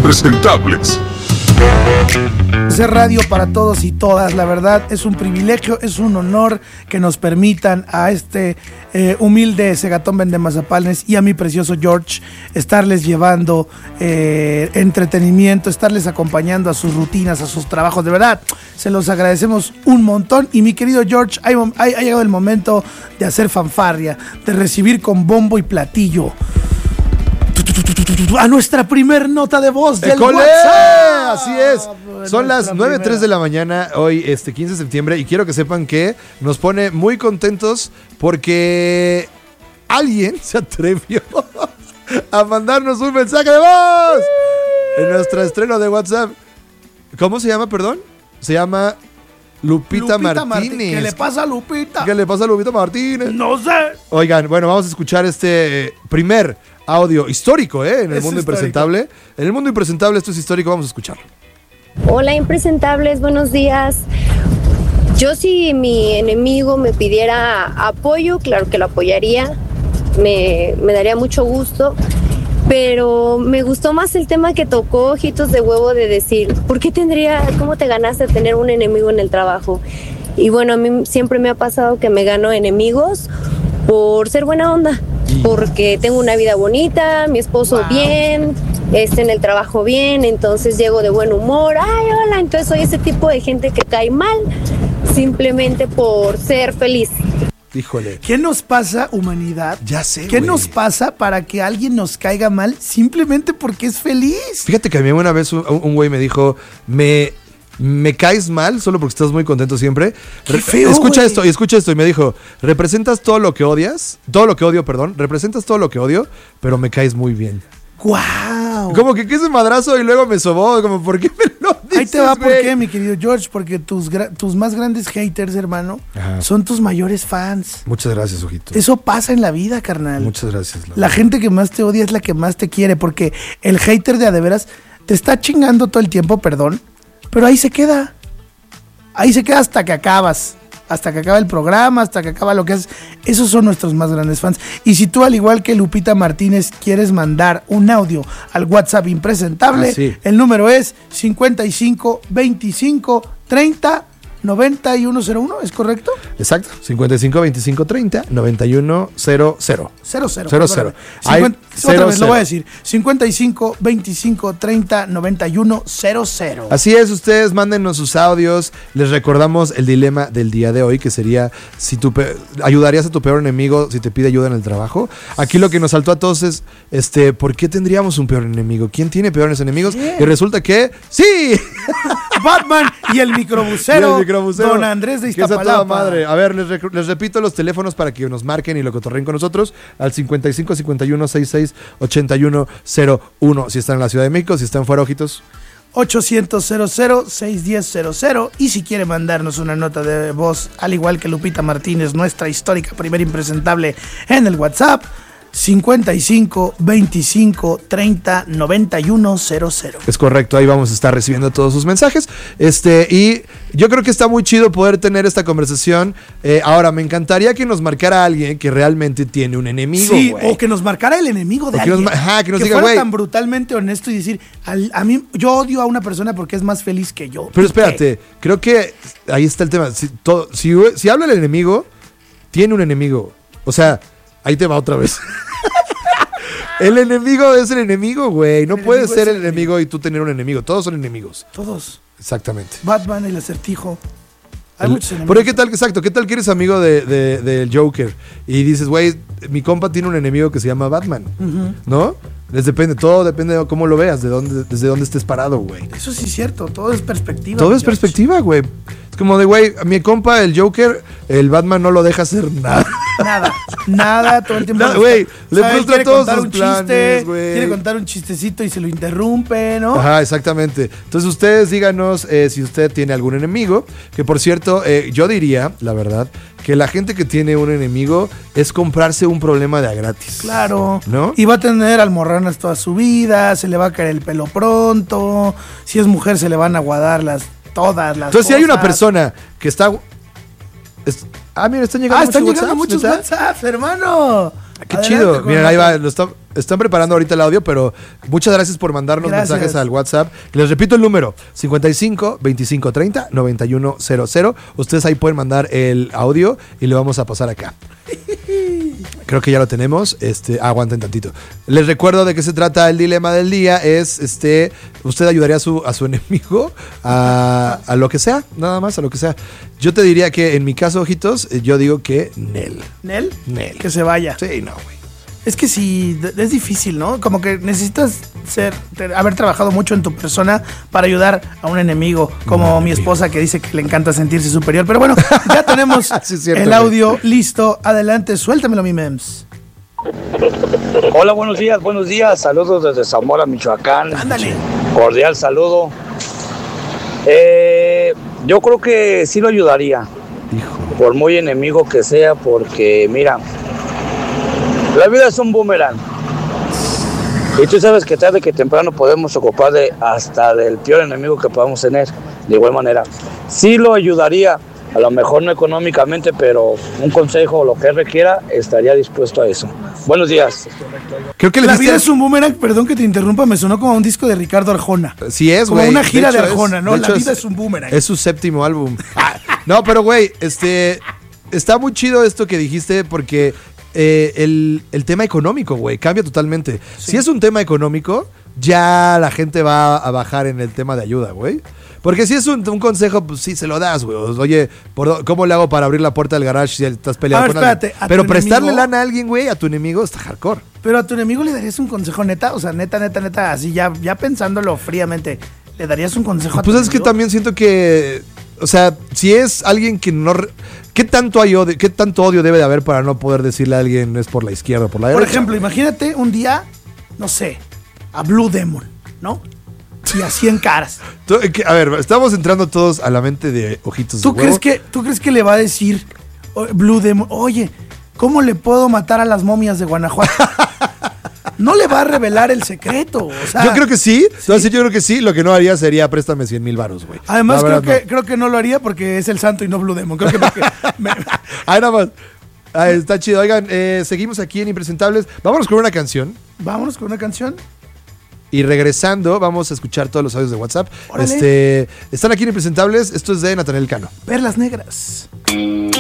impresentables. Hacer radio para todos y todas, la verdad es un privilegio, es un honor que nos permitan a este humilde Segatón Vendemazapanes y a mi precioso George estarles llevando entretenimiento, estarles acompañando a sus rutinas, a sus trabajos. De verdad, se los agradecemos un montón. Y mi querido George, ha llegado el momento de hacer fanfarria, de recibir con bombo y platillo a nuestra primer nota de voz del WhatsApp. Así es. Son las 9:03 de la mañana, hoy 15 de septiembre, y quiero que sepan que nos pone muy contentos porque alguien se atrevió a mandarnos un mensaje de voz en nuestro estreno de WhatsApp. ¿Cómo se llama, perdón? Se llama Lupita Martínez. ¿Qué le pasa a Lupita? ¿Qué le pasa a Lupita Martínez? No sé. Oigan, bueno, vamos a escuchar este primer audio histórico, en el mundo impresentable. En el mundo impresentable esto es histórico, vamos a escucharlo. Hola impresentables, buenos días. Yo si mi enemigo me pidiera apoyo, claro que lo apoyaría, me daría mucho gusto, pero me gustó más el tema que tocó Ojitos de Huevo de decir, ¿cómo te ganaste de tener un enemigo en el trabajo? Y bueno, a mí siempre me ha pasado que me gano enemigos por ser buena onda, porque tengo una vida bonita, mi esposo bien, en el trabajo bien, entonces llego de buen humor, ay, hola, entonces soy ese tipo de gente que cae mal simplemente por ser feliz. Híjole. ¿Qué nos pasa, humanidad? Ya sé, ¿Qué güey. nos pasa para que alguien nos caiga mal simplemente porque es feliz? Fíjate que a mí una vez un güey me dijo, me caes mal solo porque estás muy contento siempre. Qué feo, escucha güey. esto, y me dijo, representas todo lo que odias, representas todo lo que odio, pero me caes muy bien. ¡Guau! Como que ese madrazo y luego me sobó, como, ¿por qué me lo dices, Ahí te va, ¿por güey? qué, mi querido George? Porque tus más grandes haters, hermano, Ajá. son tus mayores fans. Muchas gracias, ojito. Eso pasa en la vida, carnal. Muchas gracias. La gente que más te odia es la que más te quiere, porque el hater de a de veras te está chingando todo el tiempo, perdón, pero ahí se queda. Ahí se queda hasta que acabas. Hasta que acaba el programa, hasta que acaba lo que haces. Esos son nuestros más grandes fans. Y si tú, al igual que Lupita Martínez, quieres mandar un audio al WhatsApp impresentable, sí. El número es 55 25 30 9101, ¿es correcto? Exacto, 55 25 30 91 00. 00. 00. Otra vez lo voy a decir. 55 25 30 91 00. Así es, ustedes mándenos sus audios. Les recordamos el dilema del día de hoy, que sería si ayudarías a tu peor enemigo si te pide ayuda en el trabajo. Aquí lo que nos saltó a todos es ¿por qué tendríamos un peor enemigo? ¿Quién tiene peores enemigos? Sí. Y resulta que ¡sí! Batman y el microbusero, Don Andrés de Que es a toda Iztapalapa. madre. A ver, les repito los teléfonos para que nos marquen y lo cotorreen con nosotros al 55 51 66 81 01. Si están en la Ciudad de México, si están fuera, ojitos. 800-00-610-00. Y si quiere mandarnos una nota de voz, al igual que Lupita Martínez, nuestra histórica primera impresentable, en el WhatsApp 55 25 30 91 00. Es correcto, ahí vamos a estar recibiendo todos sus mensajes. Y yo creo que está muy chido poder tener esta conversación. Ahora, me encantaría que nos marcara alguien que realmente tiene un enemigo. Sí, güey. o que nos marcara el enemigo de O que alguien. que nos diga, fuera güey. tan brutalmente honesto y decir, a mí, yo odio a una persona porque es más feliz que yo. Pero espérate, creo que ahí está el tema. Si habla el enemigo, tiene un enemigo. O sea, ahí te va otra vez. El enemigo es el enemigo, güey. No puedes ser el enemigo y tú tener un enemigo. Todos son enemigos. Todos. Exactamente. Batman, el Acertijo. Hay muchos enemigos. Pero ¿qué tal? Exacto. ¿Qué tal que eres amigo del Joker? Y dices, güey, mi compa tiene un enemigo que se llama Batman. ¿No? Todo depende de cómo lo veas, desde dónde estés parado, güey. Eso sí es cierto, todo es perspectiva. Todo es George. perspectiva, güey. Es como de, güey, a mi compa, el Joker, el Batman no lo deja hacer nada. Nada, todo el tiempo. Nada, güey, le ¿Sabe? frustra Quiere todos contar sus un planes, chiste, güey. quiere contar un chistecito y se lo interrumpe, ¿no? Ajá, exactamente. Entonces ustedes díganos si usted tiene algún enemigo. Que por cierto, yo diría, la verdad, que la gente que tiene un enemigo es comprarse un problema de a gratis. Claro. ¿No? Y va a tener almorranas toda su vida, se le va a caer el pelo pronto. Si es mujer, se le van a aguadar todas las Entonces, si hay una cosas. persona que está... mira, están llegando Están llegando WhatsApps, muchos ¿neta? WhatsApps, hermano. Qué Adelante chido. con Mira, la ahí va. nota. Están preparando ahorita el audio, pero muchas gracias por mandarnos mensajes al WhatsApp. Les repito el número, 55 25 30 91 00. Ustedes ahí pueden mandar el audio y le vamos a pasar acá. Creo que ya lo tenemos. Aguanten tantito. Les recuerdo de qué se trata el dilema del día. Es, usted ayudaría a su enemigo a lo que sea, nada más a lo que sea. Yo te diría que en mi caso, ojitos, yo digo que Nel. ¿Nel? Nel. Que se vaya. Sí, no, güey. Es que sí, es difícil, ¿no? Como que necesitas haber trabajado mucho en tu persona para ayudar a un enemigo, como mi esposa que dice que le encanta sentirse superior. Pero bueno, ya tenemos Sí, es cierto, el audio listo. Adelante, suéltamelo, mi mems. Hola, buenos días. Saludos desde Zamora, Michoacán. Ándale. Cordial saludo. Yo creo que sí lo ayudaría, por muy enemigo que sea, porque mira, la vida es un boomerang. Y tú sabes que tarde que temprano podemos ocupar hasta del peor enemigo que podamos tener. De igual manera, sí lo ayudaría, a lo mejor no económicamente, pero un consejo o lo que requiera, estaría dispuesto a eso. Buenos días. Creo que La vida es un boomerang, perdón que te interrumpa, me sonó como un disco de Ricardo Arjona. Sí es, como güey. una gira de hecho, Arjona, ¿no? de La hecho, vida es un boomerang. Es su séptimo álbum. No, pero güey, está muy chido esto que dijiste porque el tema económico, güey, cambia totalmente. Sí. Si es un tema económico, ya la gente va a bajar en el tema de ayuda, güey. Porque si es un consejo, pues sí se lo das, güey. Oye, ¿cómo le hago para abrir la puerta del garage si estás peleando con espérate, alguien? Pero tu prestarle enemigo, lana a alguien, güey, a tu enemigo está hardcore. Pero a tu enemigo le darías un consejo neta, o sea, neta, así ya pensándolo fríamente, ¿le darías un consejo a tu Pues es que enemigo? también siento que, o sea, si es alguien que no... ¿Qué tanto odio debe de haber para no poder decirle a alguien es por la izquierda o por la derecha? Por ejemplo, imagínate un día, no sé, a Blue Demon, ¿no? Y así en caras. A ver, estamos entrando todos a la mente de Ojitos ¿Tú de Huevo. crees que le va a decir Blue Demon, oye, ¿cómo le puedo matar a las momias de Guanajuato? No le va a revelar el secreto, o sea, Yo creo que sí. Entonces, yo creo que sí. Lo que no haría sería préstame 100,000 varos, güey. Además, La verdad, creo que no lo haría porque es el santo y no Blue Demon. Creo que Ay, nada más. Ay, está chido. Oigan, seguimos aquí en Impresentables. Vámonos con una canción. Vámonos con una canción. Y regresando, vamos a escuchar todos los audios de WhatsApp. Órale. Están aquí en Impresentables. Esto es de Natanael Cano. Perlas negras.